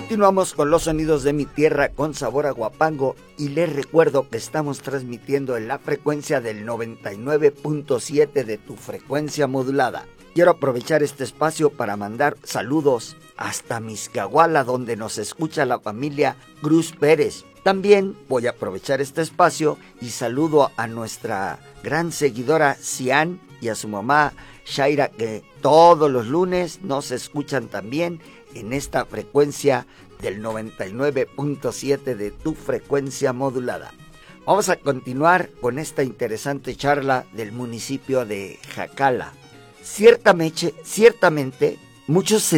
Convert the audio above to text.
Continuamos con los sonidos de mi tierra con sabor a Huapango y les recuerdo que estamos transmitiendo en la frecuencia del 99.7 de tu frecuencia modulada. Quiero aprovechar este espacio para mandar saludos hasta Miscahuala, donde nos escucha la familia Cruz Pérez. También voy a aprovechar este espacio y saludo a nuestra gran seguidora Cian y a su mamá Shaira, que todos los lunes nos escuchan también en esta frecuencia del 99.7 de tu frecuencia modulada. Vamos a continuar con esta interesante charla del municipio de Jacala. Ciertamente muchos